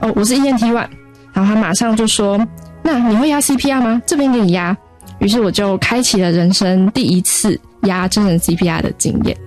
我是 ENT1， 然后他马上就说，那你会压 CPR 吗？这边给你压。于是我就开启了人生第一次压真人 CPR 的经验。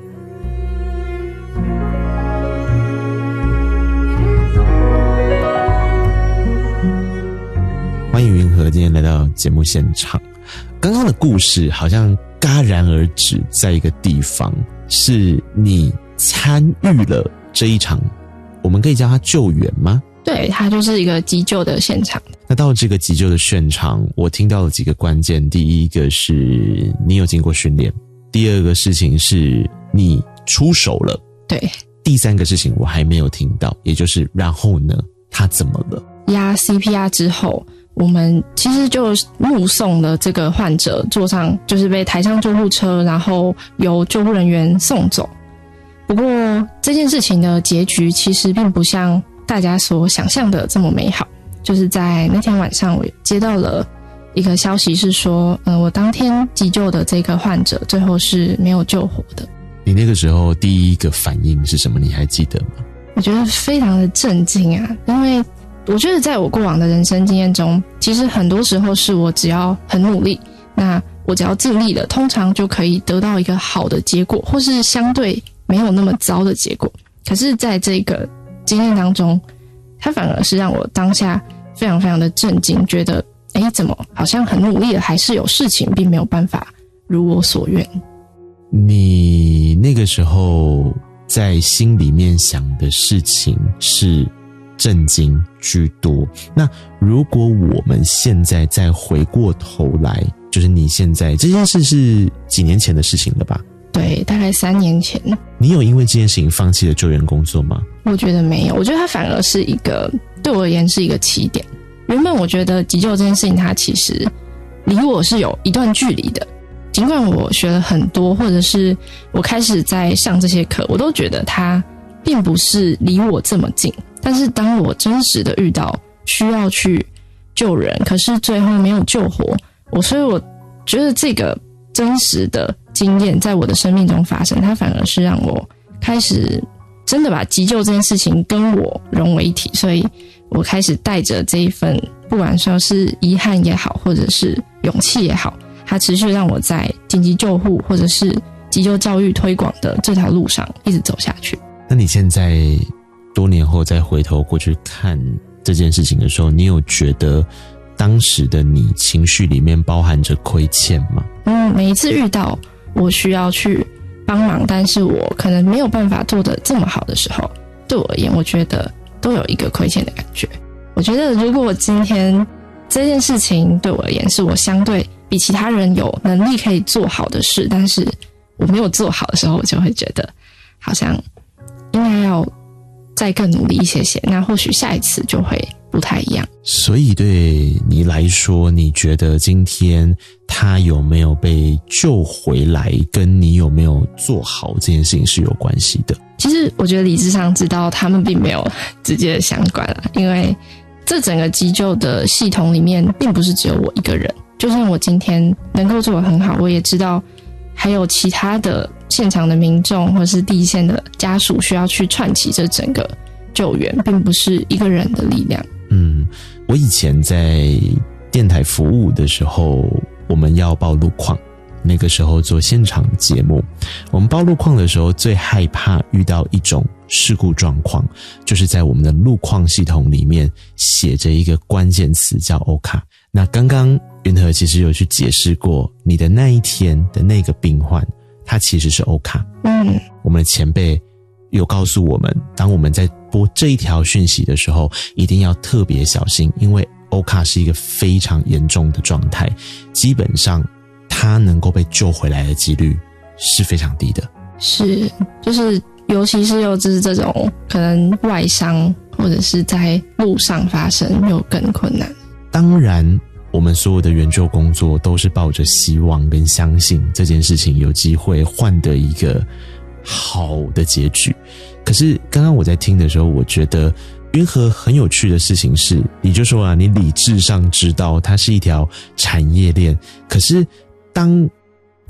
欢迎云和今天来到节目现场。刚刚的故事好像戛然而止在一个地方，是你参与了这一场，我们可以叫它救援吗？ 对，它就是一个急救的现场。 那到这个急救的现场，我听到了几个关键。第一个是你有经过训练，第二个事情是你出手了， 对， 第三个事情我还没有听到，也就是然后呢，他怎么了？ 压 CPR 之后，我们其实就目送了这个患者坐上，就是被抬上救护车，然后由救护人员送走。不过这件事情的结局其实并不像大家所想象的这么美好。就是在那天晚上，我接到了一个消息，是说，我当天急救的这个患者最后是没有救活的。 你那个时候第一个反应是什么？你还记得吗？ 我觉得非常的震惊啊，因为我觉得在我过往的人生经验中，其实很多时候是我只要很努力，那我只要尽力了，通常就可以得到一个好的结果，或是相对没有那么糟的结果。可是在这个经验当中，它反而是让我当下非常非常的震惊，觉得怎么好像很努力了，还是有事情并没有办法如我所愿。 你那个时候在心里面想的事情是震惊居多。那如果我们现在再回过头来，就是你现在这件事是几年前的事情了吧？ 对，大概3年前。 你有因为这件事情放弃了救援工作吗？ 我觉得没有，我觉得它反而是一个，对我而言是一个起点。原本我觉得急救这件事情，它其实离我是有一段距离的。尽管我学了很多，或者是我开始在上这些课，我都觉得它并不是离我这么近。但是当我真实的遇到需要去救人，可是最后没有救活所以我觉得这个真实的经验在我的生命中发生，它反而是让我开始真的把急救这件事情跟我融为一体。所以我开始带着这一份，不管说是遗憾也好，或者是勇气也好，它持续让我在紧急救护或者是急救教育推广的这条路上一直走下去。 那你现在多年后再回头过去看这件事情的时候，你有觉得当时的你情绪里面包含着亏欠吗？ 每一次遇到我需要去帮忙，但是我可能没有办法做得这么好的时候，对我而言，我觉得都有一个亏欠的感觉。我觉得如果我今天这件事情对我而言是我相对比其他人有能力可以做好的事，但是我没有做好的时候，我就会觉得好像应该要再更努力一些些，那或许下一次就会不太一样。 所以对你来说，你觉得今天他有没有被救回来，跟你有没有做好这件事情是有关系的？ 其实我觉得理智上知道他们并没有直接的相关啦，因为这整个急救的系统里面并不是只有我一个人。就算我今天能够做得很好，我也知道还有其他的现场的民众或是第一线的家属需要去串起这整个救援，并不是一个人的力量。 我以前在电台服务的时候，我们要报路况，那个时候做现场节目，我们报路况的时候最害怕遇到一种事故状况，就是在我们的路况系统里面写着一个关键词叫 OHCA。 那刚刚云和其实有去解释过，你的那一天的那个病患他其实是 OHCA。我们的前辈有告诉我们，当我们在播这一条讯息的时候，一定要特别小心，因为 OHCA 是一个非常严重的状态，基本上他能够被救回来的几率是非常低的。是， 就是尤其是又就是这种可能外伤或者是在路上发生又更困难。 当然我们所有的援救工作都是抱着希望跟相信这件事情有机会换得一个好的结局。可是刚刚我在听的时候，我觉得云和很有趣的事情是，你就说你理智上知道它是一条产业链，可是当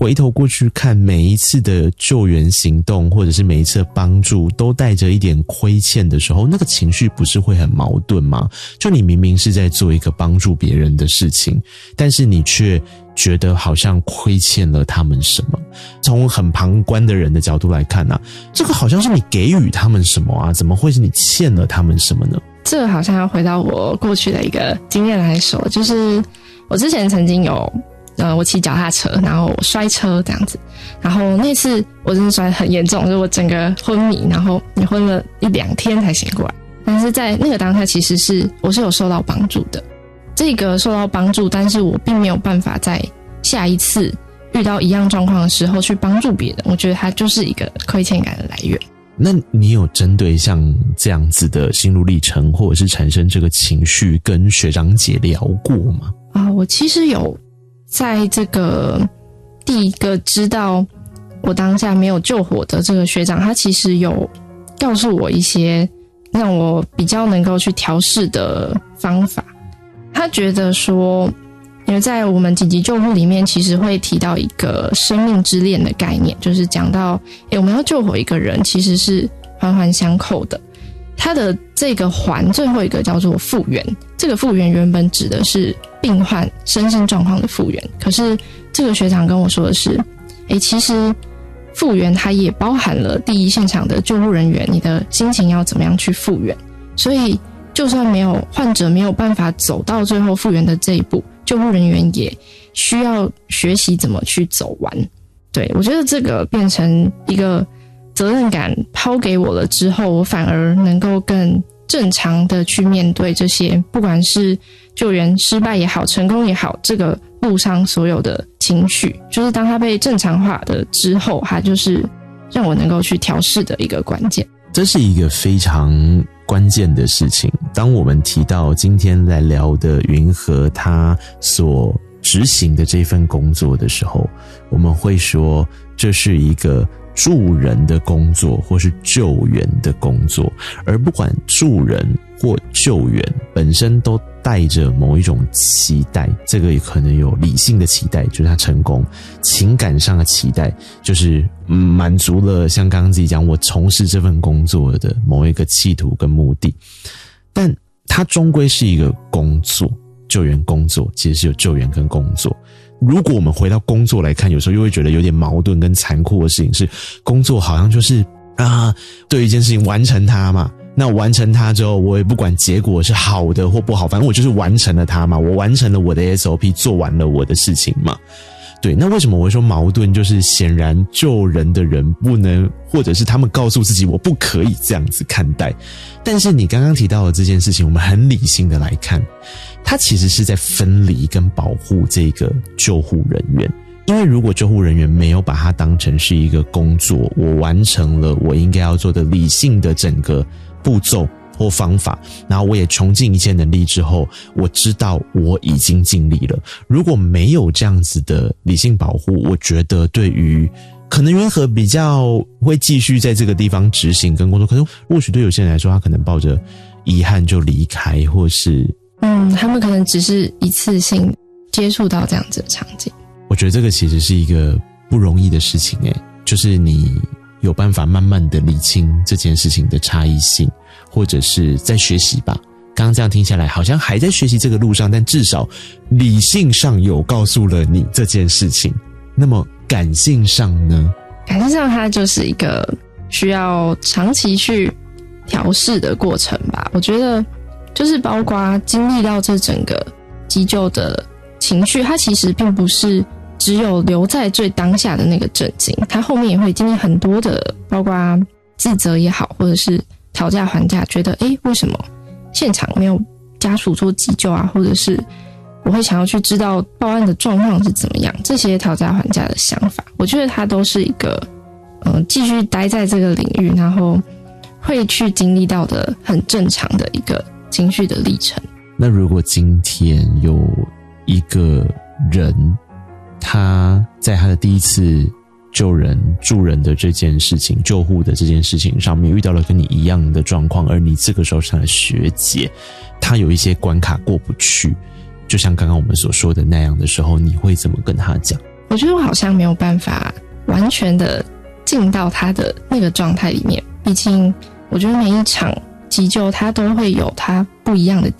回头过去看每一次的救援行动或者是每一次的帮助都带着一点亏欠的时候，那个情绪不是会很矛盾吗？就你明明是在做一个帮助别人的事情，但是你却觉得好像亏欠了他们什么。从很旁观的人的角度来看啊，这个好像是你给予他们什么啊，怎么会是你欠了他们什么呢？ 这个好像要回到我过去的一个经验来说，就是我之前曾经有我骑脚踏车，然后我摔车这样子，然后那次我真的摔得很严重，就是我整个昏迷，然后也昏了1-2天才醒过来。但是在那个当下，其实我是有受到帮助的。这个受到帮助，但是我并没有办法在下一次遇到一样状况的时候去帮助别人，我觉得它就是一个亏欠感的来源。 那你有针对像这样子的心路历程，或者是产生这个情绪，跟学长姐聊过吗？ 我其实有在这个第一个知道我当下没有救活的这个学长，他其实有告诉我一些让我比较能够去调试的方法。他觉得说，因为在我们紧急救护里面其实会提到一个生命之链的概念，就是讲到我们要救活一个人其实是环环相扣的。它的这个环最后一个叫做复原，这个复原原本指的是病患身心状况的复原，可是这个学长跟我说的是其实复原它也包含了第一现场的救护人员你的心情要怎么样去复原，所以就算患者没有办法走到最后复原的这一步，救护人员也需要学习怎么去走完。对，我觉得这个变成一个责任感抛给我了之后，我反而能够更正常的去面对这些不管是救援失败也好成功也好，这个路上所有的情绪，就是当它被正常化的之后，它就是让我能够去调试的一个关键。 这是一个非常关键的事情。当我们提到今天来聊的云和他所执行的这份工作的时候，我们会说这是一个助人的工作或是救援的工作，而不管助人或救援本身都带着某一种期待，这个也可能有理性的期待，就是他成功；情感上的期待，就是满足了像刚刚自己讲我从事这份工作的某一个企图跟目的。但它终归是一个工作，救援工作其实是有救援跟工作。如果我们回到工作来看，有时候又会觉得有点矛盾跟残酷的事情是，工作好像就是对一件事情完成它嘛，那完成它之后，我也不管结果是好的或不好，反正我就是完成了它嘛，我完成了我的 SOP， 做完了我的事情嘛。对，那为什么我会说矛盾？就是显然救人的人不能，或者是他们告诉自己我不可以这样子看待。但是你刚刚提到的这件事情，我们很理性的来看，它其实是在分离跟保护这个救护人员。因为如果救护人员没有把它当成是一个工作，我完成了我应该要做的理性的整个步骤或方法，然后我也穷尽一切能力之后，我知道我已经尽力了。如果没有这样子的理性保护，我觉得对于可能云和比较会继续在这个地方执行跟工作，可是或许对有些人来说，他可能抱着遗憾就离开，或是他们可能只是一次性接触到这样子的场景。 我觉得这个其实是一个不容易的事情就是你有办法慢慢的理清这件事情的差异性，或者是在学习吧。刚刚这样听下来好像还在学习这个路上，但至少理性上有告诉了你这件事情。那么感性上呢？ 感性上它就是一个需要长期去调试的过程吧。我觉得就是包括经历到这整个急救的情绪，它其实并不是只有留在最当下的那个震惊，它后面也会经历很多的，包括自责也好，或者是讨价还价，觉得为什么现场没有家属做急救啊，或者是我会想要去知道报案的状况是怎么样，这些讨价还价的想法，我觉得它都是一个继续待在这个领域，然后会去经历到的很正常的一个情绪的历程。 那如果今天有一个人，他在他的第一次救人助人的这件事情，救护的这件事情上面遇到了跟你一样的状况，而你这个时候是他的学姐，他有一些关卡过不去，就像刚刚我们所说的那样的时候，你会怎么跟他讲？ 我觉得我好像没有办法完全的进到他的那个状态里面，毕竟我觉得每一场急救它都会有它不一样的